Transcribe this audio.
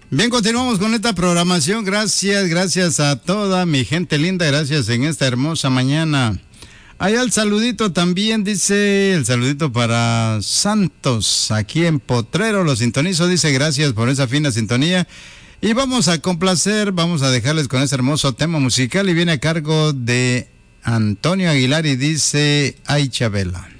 Bien, continuamos con esta programación. Gracias a toda mi gente linda. Gracias en esta hermosa mañana. Allá el saludito también, dice, el saludito para Santos, aquí en Potrero, lo sintonizo, dice, gracias por esa fina sintonía. Y vamos a complacer, vamos a dejarles con ese hermoso tema musical y viene a cargo de Antonio Aguilar y dice, ay Chabela.